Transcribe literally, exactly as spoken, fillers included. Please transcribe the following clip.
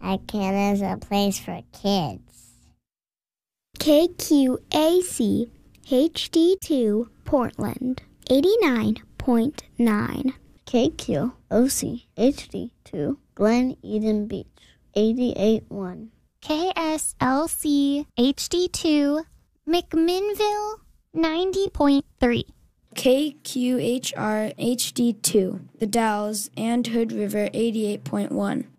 Icon is a place for kids. K Q A C H D two Portland, eighty-nine point nine. K Q O C H D two Glen Eden Beach, eighty-eight point one. K S L C H D two McMinnville, ninety point three. K Q H R H D two The Dalles and Hood River, eighty-eight point one.